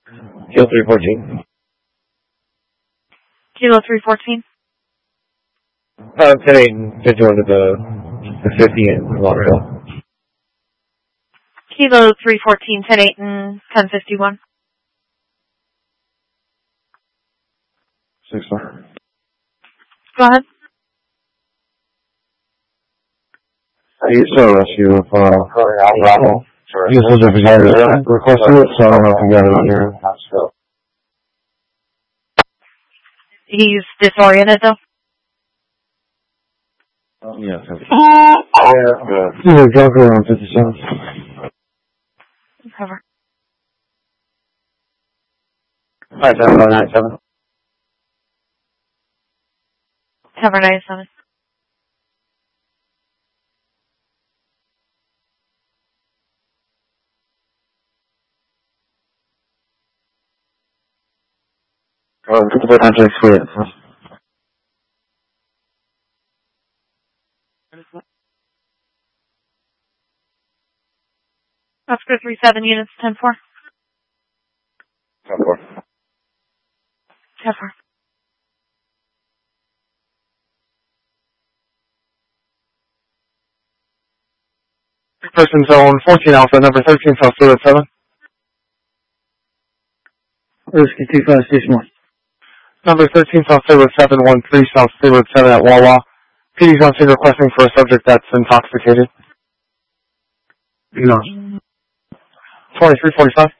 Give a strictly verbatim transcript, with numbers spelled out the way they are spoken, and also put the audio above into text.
Kilo three fourteen. Kilo three fourteen. Uh, ten eight and fifty-one to the, the fifty in Lauderdale. Kilo three fourteen, ten eight and ten fifty-one. Six four. Go ahead. You still rescue of, uh, Bravo. You said if you guys requested it, so I don't know if you got it on your house. He's disoriented though? Yes. Yeah. He's a drunk around fifty-seven. Cover. Five seven five nine seven. Cover nine seven. Oh, what time to experience? Oscar three seven units, ten four. ten four. ten four. Person zone fourteen Alpha, number thirteen South Stewart seven. Whiskey two five station one. Number thirteen South Stewart seven one three South Stewart seven at Wawa. P D's on scene requesting for a subject that's intoxicated. No. twenty-three forty-five.